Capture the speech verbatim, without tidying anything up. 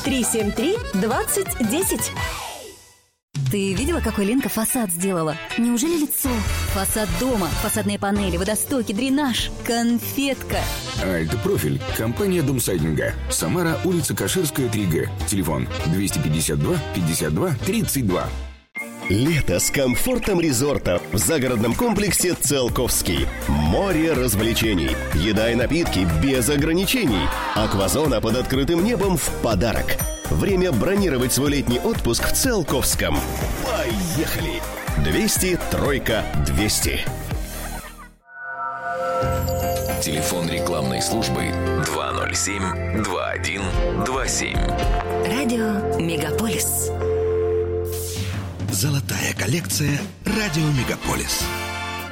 три семь три двадцать десять. Ты видела, какой Ленка фасад сделала? Неужели лицо? Фасад дома, фасадные панели, водостоки, дренаж, конфетка. Альт-профиль. Компания Домсайдинга. Самара, улица Каширская, три Г. Телефон двести пятьдесят два пятьдесят два тридцать два. Лето с комфортом резорта в загородном комплексе Циолковский. Море развлечений, еда и напитки без ограничений. Аквазона под открытым небом в подарок. Время бронировать свой летний отпуск в Циолковском. Поехали! двести тройка двести. Телефон рекламной службы два ноль семь два один два семь. Радио Мегаполис. Золотая коллекция «Радио Мегаполис».